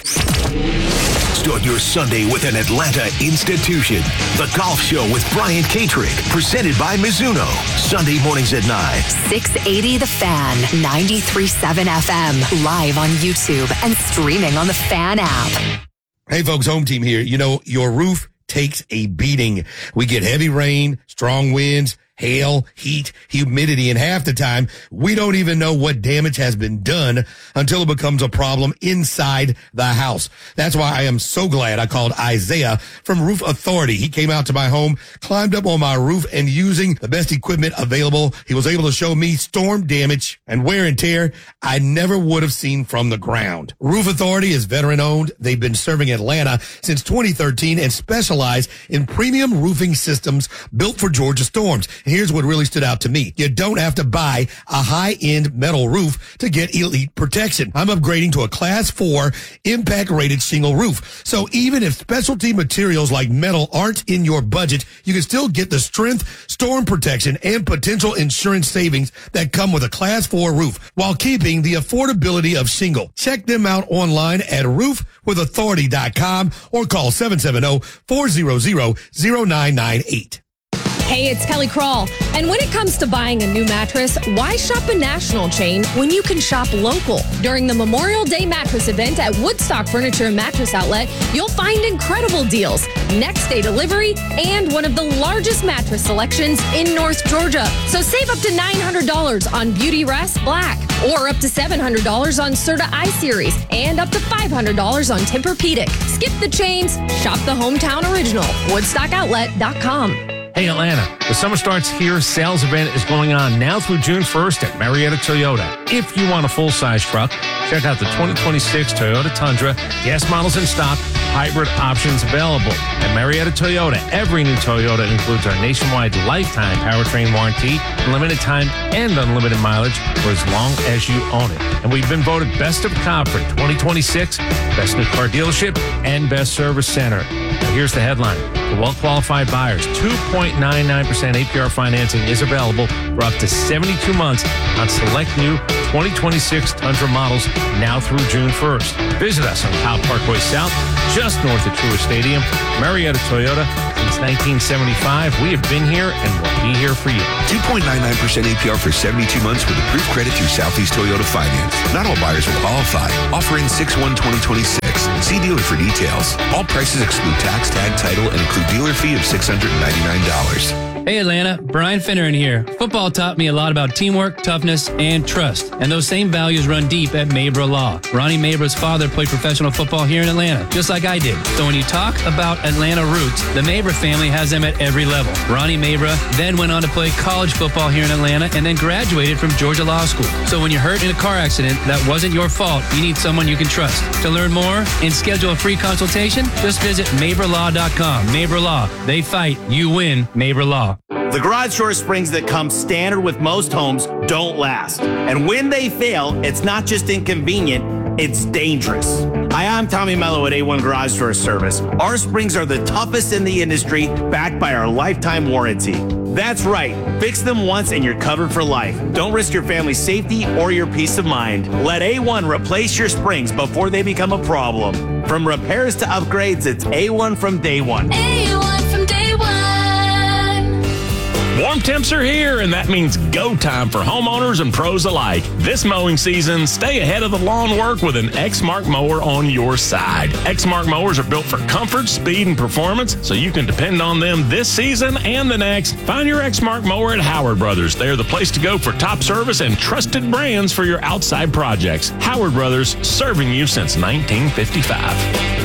Start your Sunday with an Atlanta institution. The Golf Show with Brian Katrick, presented by Mizuno. Sunday mornings at nine. six eighty The Fan, ninety-three point seven F M, live on YouTube and streaming on the Fan app. Hey, folks, home team here. You know, your roof takes a beating. We get heavy rain, strong winds, hail, heat, humidity, and half the time, we don't even know what damage has been done until it becomes a problem inside the house. That's why I am so glad I called Isaiah from Roof Authority. He came out to my home, climbed up on my roof, and using the best equipment available, he was able to show me storm damage and wear and tear I never would have seen from the ground. Roof Authority is veteran-owned. They've been serving Atlanta since twenty thirteen and specialize in premium roofing systems built for Georgia storms. Here's what really stood out to me. You don't have to buy a high-end metal roof to get elite protection. I'm upgrading to a class four impact-rated shingle roof. So even if specialty materials like metal aren't in your budget, you can still get the strength, storm protection, and potential insurance savings that come with a class four roof while keeping the affordability of shingle. Check them out online at roof with authority dot com or call seven seven zero, four hundred, zero nine nine eight. Hey, it's Kelly Crawl. And when it comes to buying a new mattress, why shop a national chain when you can shop local? During the Memorial Day mattress event at Woodstock Furniture and Mattress Outlet, you'll find incredible deals, next day delivery, and one of the largest mattress selections in North Georgia. So save up to nine hundred dollars on Beauty Rest Black, or up to seven hundred dollars on Serta I-Series, and up to five hundred dollars on Tempur-Pedic. Skip the chains, shop the hometown original, woodstock outlet dot com. Hey, Atlanta, the Summer Starts Here sales event is going on now through June first at Marietta Toyota. If you want a full-size truck, check out the twenty twenty-six Toyota Tundra, gas models in stock, hybrid options available. At Marietta Toyota, every new Toyota includes our nationwide lifetime powertrain warranty, limited time and unlimited mileage for as long as you own it. And we've been voted Best of Cobb for twenty twenty-six, Best New Car Dealership, and Best Service Center. Now here's the headline. For well-qualified buyers, two point nine nine percent A P R financing is available for up to seventy-two months on select new twenty twenty-six Tundra models now through June first. Visit us on Kyle Parkway South, just north of Truist Stadium. Marietta Toyota, since nineteen seventy-five, we have been here and will be here for you. two point nine nine percent A P R for seventy-two months with approved credit through Southeast Toyota Finance. Not all buyers will qualify. Offer in six one twenty twenty-six. See dealer for details. All prices exclude tax, tag, title, and include dealer fee of six hundred ninety-nine dollars. Hey Atlanta, Brian Finneran here. Football taught me a lot about teamwork, toughness, and trust. And those same values run deep at Mabra Law. Ronnie Mabra's father played professional football here in Atlanta, just like I did. So when you talk about Atlanta roots, the Mabra family has them at every level. Ronnie Mabra then went on to play college football here in Atlanta and then graduated from Georgia Law School. So when you're hurt in a car accident that wasn't your fault, you need someone you can trust. To learn more and schedule a free consultation, just visit Mabra Law dot com. Mabra Law. They fight. You win. Mabra Law. The garage door springs that come standard with most homes don't last. And when they fail, it's not just inconvenient, it's dangerous. Hi, I'm Tommy Mello at A one Garage Door Service. Our springs are the toughest in the industry, backed by our lifetime warranty. That's right. Fix them once and you're covered for life. Don't risk your family's safety or your peace of mind. Let A one replace your springs before they become a problem. From repairs to upgrades, it's A one from day one. A one from day one. Warm temps are here, and that means go time for homeowners and pros alike. This mowing season, stay ahead of the lawn work with an Exmark mower on your side. Exmark mowers are built for comfort, speed, and performance, so you can depend on them this season and the next. Find your Exmark mower at Howard Brothers. They're the place to go for top service and trusted brands for your outside projects. Howard Brothers, serving you since nineteen fifty-five.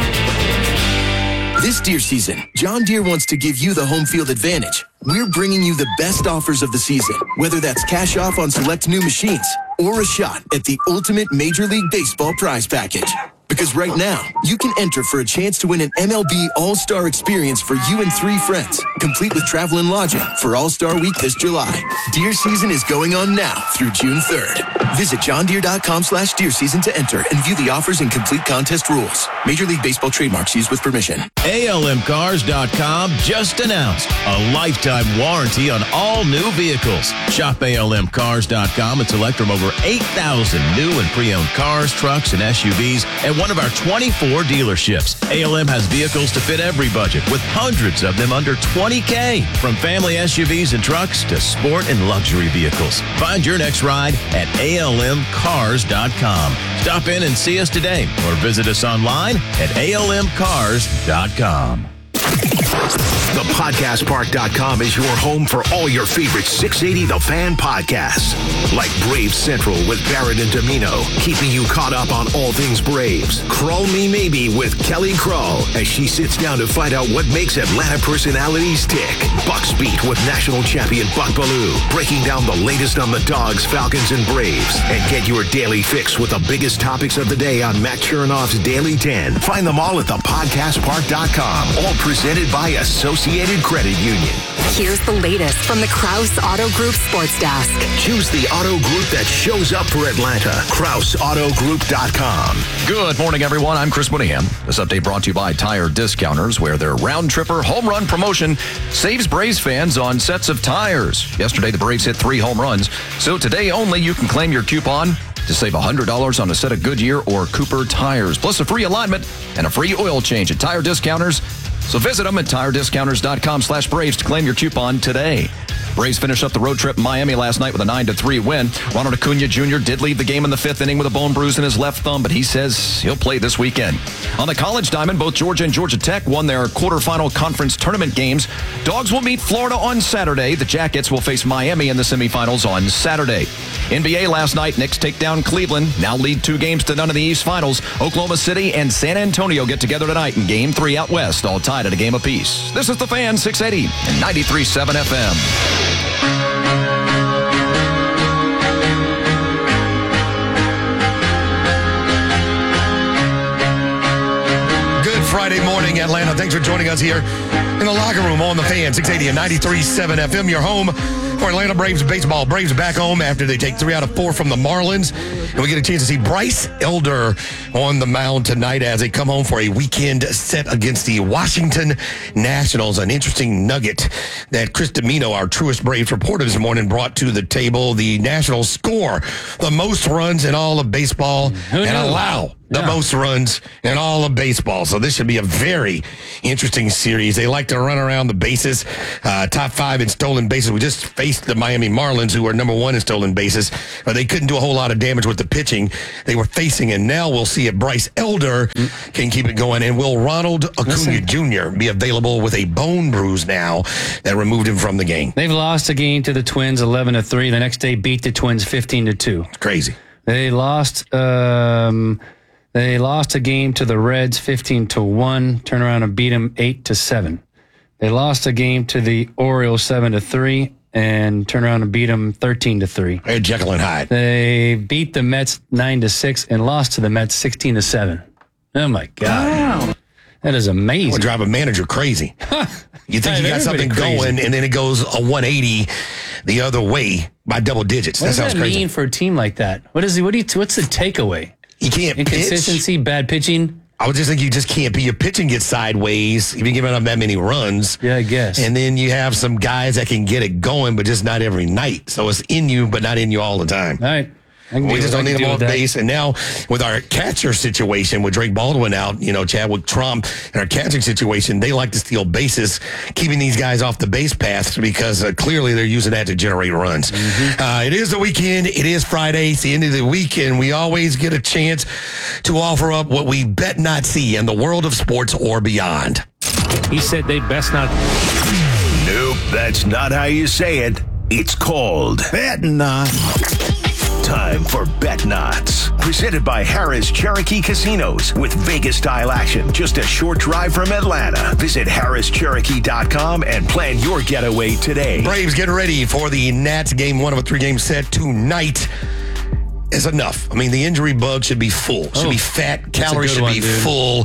This deer season, John Deere wants to give you the home field advantage. We're bringing you the best offers of the season, whether that's cash off on select new machines or a shot at the ultimate Major League Baseball prize package. Because right now, you can enter for a chance to win an M L B All-Star experience for you and three friends, complete with travel and lodging for All-Star Week this July. Deer season is going on now through June third. Visit johndeere.com slash deer season to enter and view the offers and complete contest rules. Major League Baseball trademarks used with permission. A L M cars dot com just announced a lifetime warranty on all new vehicles. Shop A L M cars dot com and select from over eight thousand new and pre-owned cars, trucks, and S U Vs at one of our twenty-four dealerships. A L M has vehicles to fit every budget, with hundreds of them under twenty K. From family S U Vs and trucks to sport and luxury vehicles. Find your next ride at A L M cars dot com. Stop in and see us today or visit us online at A L M cars dot com. The podcast park dot com is your home for all your favorite six eighty The Fan podcasts. Like Braves Central with Barrett and Domino, keeping you caught up on all things Braves. Crawl Me Maybe with Kelly Crawl, as she sits down to find out what makes Atlanta personalities tick. Bucks Beat with national champion Buck Bellew, breaking down the latest on the Dogs, Falcons, and Braves. And get your daily fix with the biggest topics of the day on Matt Chernoff's Daily ten. Find them all at the podcast park dot com. All presented by Associated Credit Union. Here's the latest from the Kraus Auto Group Sports Desk. Choose the auto group that shows up for Atlanta. Kraus Auto Group dot com. Good morning, everyone. I'm Chris Mooneyham. This update brought to you by Tire Discounters, where their round tripper home run promotion saves Braves fans on sets of tires. Yesterday, the Braves hit three home runs, so today only you can claim your coupon to save one hundred dollars on a set of Goodyear or Cooper tires, plus a free alignment and a free oil change at Tire Discounters. So visit them at tire discounters dot com slash Braves to claim your coupon today. Braves finished up the road trip in Miami last night with a nine to three win. Ronald Acuna Junior did leave the game in the fifth inning with a bone bruise in his left thumb, but he says he'll play this weekend. On the college diamond, both Georgia and Georgia Tech won their quarterfinal conference tournament games. Dogs will meet Florida on Saturday. The Jackets will face Miami in the semifinals on Saturday. N B A last night, Knicks take down Cleveland, now lead two games to none in the East Finals. Oklahoma City and San Antonio get together tonight in Game three out west, all tied at a game apiece. This is The Fan, six eighty and ninety-three point seven F M. Good Friday morning, Atlanta. Thanks for joining us here in the locker room on The Fan, six eighty and ninety-three point seven F M, your home for Atlanta Braves baseball. Braves back home after they take three out of four from the Marlins. And we get a chance to see Bryce Elder on the mound tonight as they come home for a weekend set against the Washington Nationals. An interesting nugget that Chris Domino, our Truist Braves reporter this morning, brought to the table. The Nationals score the most runs in all of baseball Who and knew? allow the Yeah. most runs in all of baseball. So this should be a very interesting series. They like to run around the bases. Uh, top five in stolen bases. We just faced the Miami Marlins, who are number one in stolen bases, but they couldn't do a whole lot of damage with the pitching they were facing. And now we'll see if Bryce Elder can keep it going. And will Ronald Acuna Listen. Junior be available with a bone bruise now that removed him from the game? They've lost a game to the Twins eleven to three. The next day beat the Twins fifteen to two. Crazy. They lost um they lost a game to the Reds fifteen to one, turn around and beat them eight to seven. They lost a game to the Orioles seven to three and turn around and beat them thirteen to three. Hey, Jekyll and Hyde. They beat the Mets nine to six and lost to the Mets sixteen to seven. Oh my god. Wow. That is amazing. Would drive a manager crazy. You think you got something Everybody crazy. going, and then it goes a one eighty the other way by double digits. What that does sounds that crazy. mean for a team like that? What is he? What do you? What's the takeaway? You can't Inconsistency, pitch. bad pitching. I would just think you just can't be. Your pitching gets sideways if you're giving up that many runs. Yeah, I guess. And then you have some guys that can get it going, but just not every night. So it's in you, but not in you all the time. All right. I can We deal just with- I don't can need deal them on with that. base. And now with our catcher situation, with Drake Baldwin out, you know, Chadwick Trump, and our catching situation, they like to steal bases, keeping these guys off the base paths because uh, clearly they're using that to generate runs. Mm-hmm. Uh, it is the weekend. It is Friday. It's the end of the week, and we always get a chance to offer up what we bet not see in the world of sports or beyond. He said they best not. Nope, that's not how you say it. It's called Bet Not. Time for Bet Nots. Presented by Harris Cherokee Casinos with Vegas-style action just a short drive from Atlanta. Visit harris cherokee dot com and plan your getaway today. Braves get ready for the Nats game one of a three-game set tonight is enough. I mean, the injury bug should be full. Should Oh, be fat. that's a Calories good should one, be dude. full.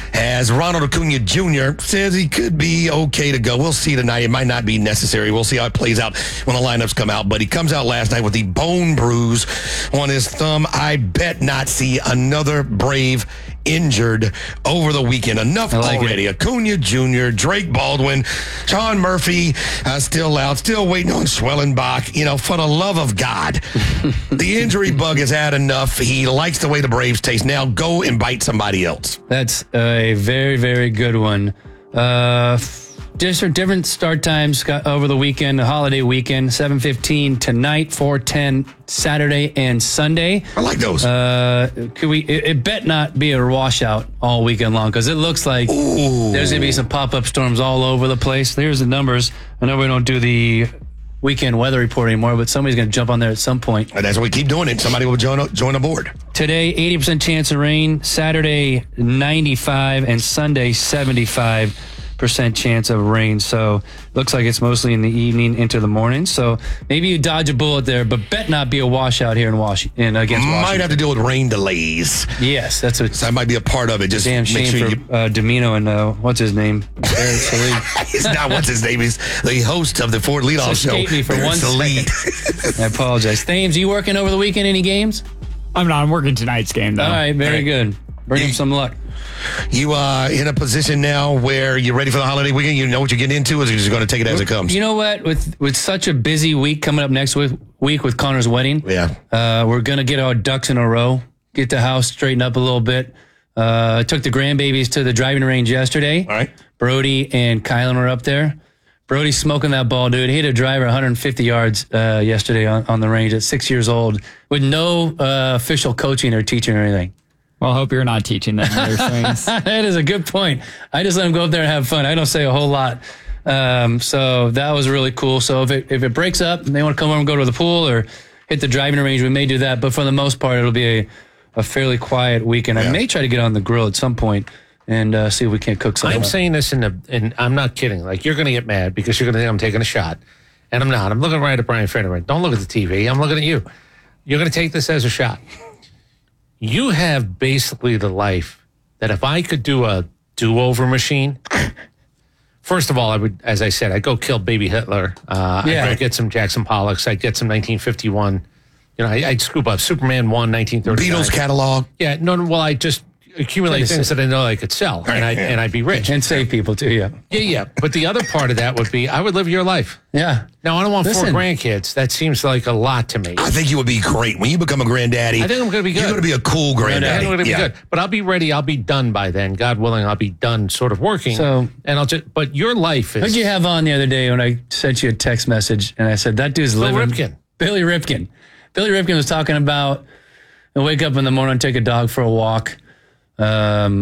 As Ronald Acuna Junior says, he could be okay to go. We'll see tonight. It might not be necessary. We'll see how it plays out when the lineups come out. But he comes out last night with the bone bruise on his thumb. I bet not see another Brave injured over the weekend. Enough like already. Acuna Junior, Drake Baldwin, Sean Murphy, uh, still out, still waiting on Schwellenbach. You know, for the love of God, the injury bug has had enough. He likes the way the Braves taste. Now go and bite somebody else. That's a very, very good one. Uh, just different start times got over the weekend, the holiday weekend, seven fifteen tonight, four ten Saturday and Sunday. I like those. Uh, could we? It, it bet not be a washout all weekend long because it looks like Ooh. there's going to be some pop-up storms all over the place. Here's the numbers. I know we don't do the weekend weather report anymore, but somebody's going to jump on there at some point. And that's why we keep doing it. Somebody will join join aboard. Today, eighty percent chance of rain. Saturday, ninety-five, and Sunday, seventy-five percent chance of rain. So looks like it's mostly in the evening into the morning. So maybe you dodge a bullet there, but bet not be a washout here in Washington against Washington. Might have to deal with rain delays. Yes, that's what. So that might be a part of it. Just Damn make shame sure for you. uh, Domino and uh, what's his name, Eric Salee. He's not what's his name. He's the host of the Ford Leadoff So Show. escape me for Eric one Salee. second. I apologize. Thames, you working over the weekend? Any games? I'm not. I'm working tonight's game though. All right, very good. Bring him some luck. You are in a position now where you're ready for the holiday weekend. You know what you're getting into, or you're just going to take it as it comes. You know what? With with such a busy week coming up next week, week with Connor's wedding, yeah, uh, we're gonna get our ducks in a row, get the house straightened up a little bit. Uh, I took the grandbabies to the driving range yesterday. All right, Brody and Kylan were up there. Brody's smoking that ball, dude. He hit a driver one hundred fifty yards uh, yesterday on, on the range at six years old with no uh, official coaching or teaching or anything. Well, I hope you're not teaching them their swings. That is a good point. I just let them go up there and have fun. I don't say a whole lot. Um, so that was really cool. So if it, if it breaks up and they want to come over and go to the pool or hit the driving range, we may do that. But for the most part, it'll be a, a fairly quiet weekend. Yeah. I may try to get on the grill at some point and uh, see if we can't cook something. I'm up. saying this in the, and I'm not kidding. Like, you're going to get mad because you're going to think I'm taking a shot. And I'm not. I'm looking right at Brian Federer. Don't look at the T V. I'm looking at you. You're going to take this as a shot. You have basically the life that if I could do a do-over machine, first of all, I would, as I said, I'd go kill baby Hitler. Uh, Yeah. I'd get some Jackson Pollocks. I'd get some nineteen fifty-one. You know, I, I'd scoop up Superman one, nineteen thirty-nine. Beatles catalog. Yeah, no, no, well, I just accumulate Trying to things say- that I know I could sell, and, I, and I'd be rich. And save people too, yeah. Yeah, yeah. But the other part of that would be I would live your life. Yeah. Now, I don't want Listen. four grandkids. That seems like a lot to me. I think you would be great when you become a granddaddy. I think I'm going to be good. You're going to be a cool I granddaddy. think I'm going to be Yeah. good. But I'll be ready. I'll be done by then. God willing, I'll be done sort of working. So- and I'll just, but your life is. Who'd you have on the other day when I sent you a text message and I said, that dude's Bill living. Ripken. Billy Ripken. Billy Ripken was talking about, I wake up in the morning, take a dog for a walk. Um,